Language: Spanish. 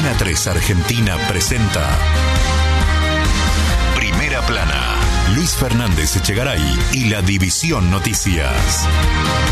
Antena 3 Argentina presenta Primera Plana. Luis Fernández Echegaray y la División Noticias.